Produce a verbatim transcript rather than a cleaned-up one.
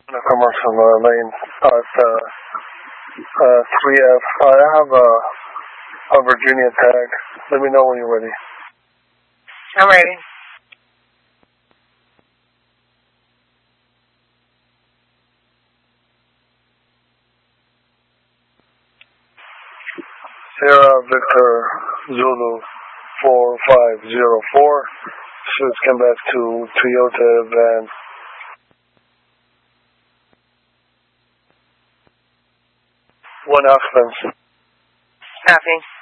the commercial uh, lane at uh, uh, three F. I have a, a Virginia tag. Let me know when you're ready. I'm ready. Sierra Victor Zulu four five zero four. Should come back to Toyota van. One occupant. Copy.